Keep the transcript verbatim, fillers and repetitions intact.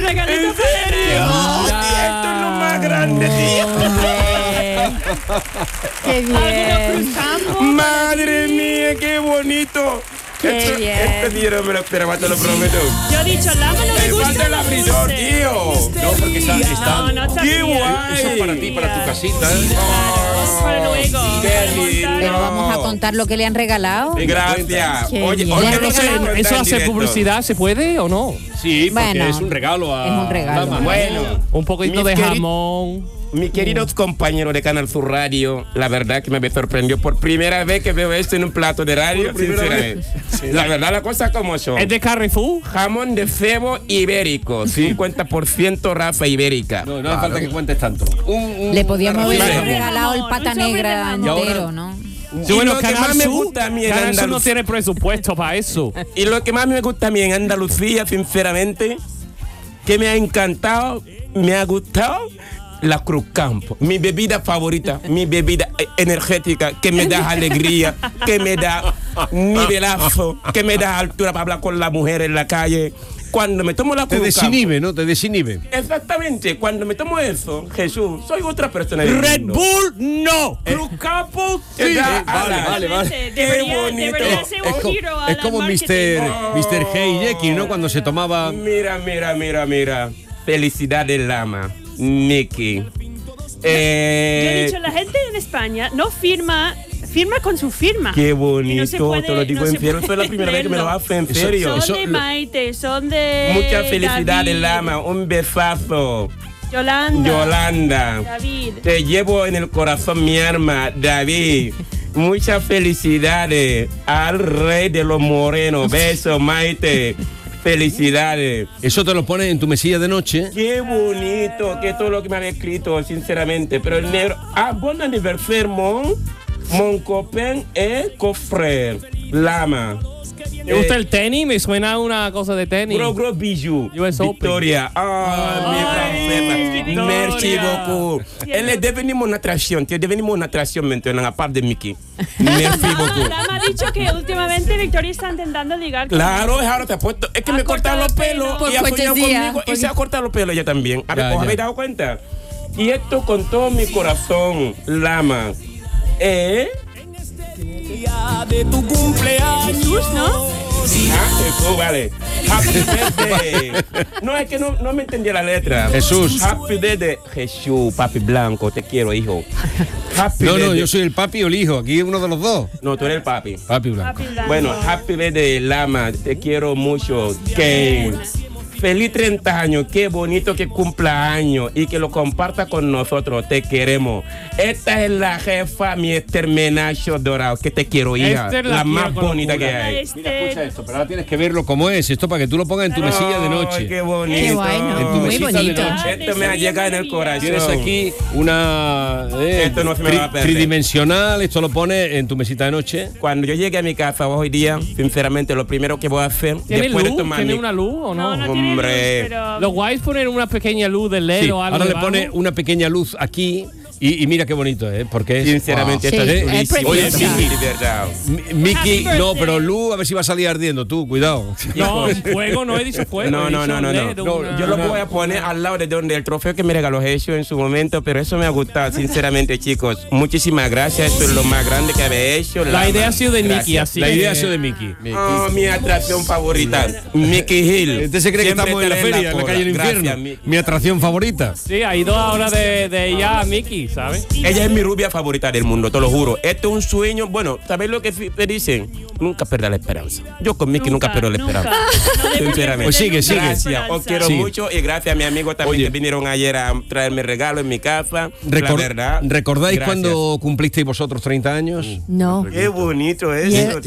regalito. ¿En serio? Mira. Esto es lo más grande, tío. Qué bien. Madre mía, qué bonito. Qué esto, bien. Este tío no me lo esperaba, te lo prometo. Yo he dicho, Lama no me Me gusta falta el lo abridor, dulce. tío. No, porque está, está No, no sabía. ¡Qué guay! eso es para ti, para tu casita, ¿eh? Claro, para luego. Qué para lindo. montar. Pero vamos a contar lo que le han regalado. Gracias. Qué Oye, bien. oye, Le no se regalan- lo ¿Eso cuenta hace en directo. publicidad? ¿Se puede o no? Sí, porque Bueno, es un regalo a es un regalo. Lama. Bueno, Un poquito mis de queri- jamón. mis queridos compañeros de Canal Sur Radio, la verdad que me sorprendió por primera vez que veo esto en un plato de radio, sinceramente. La verdad, la cosa como son. ¿Es de Carrefour? Jamón de cebo ibérico, cincuenta por ciento raza ibérica. No, no hace falta que cuentes tanto. Un- un- Le podíamos haber Claro. regalado el Un pata sobre de negra jamón. Y ahora- entero, ¿no? Sí, Y bueno, lo que Canal más me Sur, gusta a mí en Canal Sur no Andaluz- tiene presupuesto para eso. Y lo que más me gusta a mí en Andalucía, sinceramente, que me ha encantado, me ha gustado, la Cruz Campo. Mi bebida favorita, mi bebida eh, energética, que me da alegría, que me da nivelazo, que me da altura para hablar con la mujer en la calle. Cuando me tomo la Te Cruz Campo. desinhibe, ¿no? Te desinhibe. Exactamente, cuando me tomo eso, Jesús, soy otra persona. Red Bull, no. Cruz Campo, sí. Ya, vale, ala, vale, vale. Qué Debería, bonito. debería ser Es, un co- giro a es la como marketing. mister mister Hey Jekyll, ¿no? Cuando se tomaba... Mira, mira, mira, mira. Felicidades, Lama. Nicky. Eh, Yo he dicho, la gente en España no firma, firma con su firma. Qué Y bonito, no se puede- te lo digo no en se serio. puede Fue la primera vez que me lo leerlo. hace en Eso- serio. Son Eso de lo- Maite, son de Muchas felicidades, David, Lama. Un besazo. Yolanda. Yolanda. David. Te llevo en el corazón mi arma, David. Muchas felicidades al rey de los morenos. Beso, Maite. Felicidades. Eso te lo pones en tu mesilla de noche. Qué bonito, que todo lo que me había escrito, sinceramente. Pero el negro. Ah, buen aniversario, mon. Mon copain et cofrère. Lama. ¿Te gusta el tenis? Me suena una cosa de tenis. Gros, gros bijou. U S Open. Victoria. Ah, mi francesa. Victoria. Merci beaucoup. Elle est devenue mon attraction. Tu es devenue mon attraction maintenant, à part de Mickey. Merci beaucoup. Lama ha dicho que últimamente Victoria está intentando ligar con Claro, es ahora te ha puesto. Es que Ha me cortaron los cortado el pelos pelo. y ha Por soñado cortesía, conmigo y por- se ha cortado los pelos ella también. A ver, Ya, ¿os ya. habéis dado cuenta? Y esto con todo mi corazón, Lama. ¿Eh? de tu cumpleaños. Jesús, ¿no? Ah, Jesús, vale. Happy birthday. No, es que no, no me entendía la letra. Jesús. Happy birthday. Jesús, papi blanco, te quiero, hijo. Happy No, no, birthday. yo soy el papi o el hijo. Aquí uno de los dos. No, tú eres el papi. Papi blanco. Papi blanco. Bueno, happy birthday, Lama. Te quiero mucho. Kane. Feliz treinta años. Qué bonito que cumpla años y que lo comparta con nosotros. Te queremos. Esta es la jefa, mi Esther Menacho Dorado. Que te quiero, hija. Esther la la quiero más con bonita locura. que hay. Este, Mira, escucha esto, pero ahora tienes que verlo como es. Esto para que tú lo pongas en tu mesilla de noche. Ay, qué bonito. Qué guay, ¿no? En tu Muy mesita de bonito. noche. Esto me ha llegado en el corazón. Tienes aquí una eh, Esto no se me va a perder. tridimensional, esto lo pones en tu mesita de noche. Cuando yo llegue a mi casa hoy día, sinceramente, lo primero que voy a hacer, ¿Tiene después luz? de tomar ¿Tiene mi- una luz o no? no, no tiene luz, Hombre. pero Lo guay es poner una pequeña luz de L E D Sí, o algo ahora le debajo. pone una pequeña luz aquí y, y mira qué bonito es, porque es... Sinceramente, Sí, esto es es chulísimo. preciosa. Oye, sí, de verdad. Mi- Miki, Happy no, birthday. pero luz, a ver si va a salir ardiendo tú, cuidado. No, fuego, no he dicho fuego. No, he no, dicho no, no, L E D, no. una- Yo lo voy a poner al lado de donde el trofeo que me regaló Jesús en su momento, pero eso me ha gustado, sinceramente, chicos. Muchísimas gracias, esto es lo más grande que había hecho. La idea ha sido de Gracias. Nicky, así La que- idea ha sido de Miki. Oh, mi atracción favorita, Mickey Hill. Este se cree que Siempre estamos en la estaré feria, en la cola. calle del Gracias, infierno. Mickey. Mi atracción favorita. Sí, ha ido ahora de, de ella a Mickey, ¿sabes? Ella es mi rubia favorita del mundo, te lo juro. Esto es un sueño. Bueno, ¿sabes lo que te dicen? Nunca pierdas la esperanza. Yo con Mickey nunca, pierdo la nunca. esperanza. No debes Sinceramente. perder Pues sigue, nunca sigue. la Gracias, esperanza. os quiero Sigue. mucho y gracias a mi amigo también Oye. que vinieron ayer a traerme regalo en mi casa. Recor- la verdad. ¿Recordáis gracias. cuando cumplisteis vosotros treinta años? No. Qué bonito Y eso, es-